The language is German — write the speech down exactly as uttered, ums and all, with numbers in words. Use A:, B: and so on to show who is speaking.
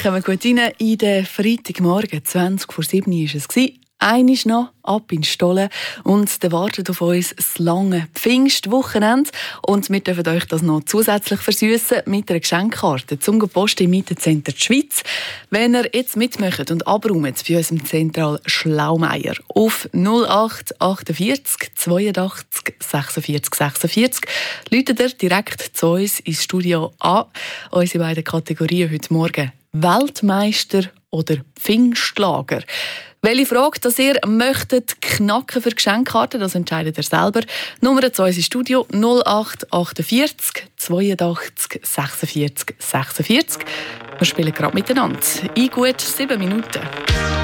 A: kommen gut rein in den Freitagmorgen. zwanzig vor sieben war es. Einmal noch ab in den Stollen und dann wartet auf uns das lange Pfingstwochenende. Und wir dürfen euch das noch zusätzlich versüssen mit einer Geschenkkarte zum Post im Mietencenter der Schweiz. Wenn ihr jetzt mitmacht und abräumt bei uns im Zentral Schlaumeier auf null acht achtundvierzig zweiundachtzig sechsundvierzig sechsundvierzig läutet ihr direkt zu uns ins Studio an. Unsere beiden Kategorien heute Morgen: Weltmeister oder Pfingstlager. Welche Frage, dass ihr möchtet knacken für Geschenkkarten, das entscheidet ihr selber. Nummer zu uns im Studio null acht achtundvierzig zweiundachtzig sechsundvierzig sechsundvierzig. Wir spielen gerade miteinander in gut sieben Minuten.